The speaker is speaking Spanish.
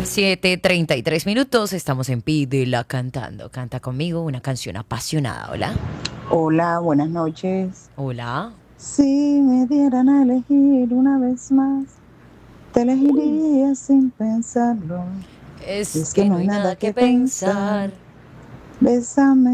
7:33, estamos en Pídela Cantando. Canta conmigo una canción apasionada. Hola. Hola, buenas noches. Hola. Si me dieran a elegir una vez más, te elegiría sin pensarlo. Es Es que que no no hay hay nada nada que que pensar. pensar. Bésame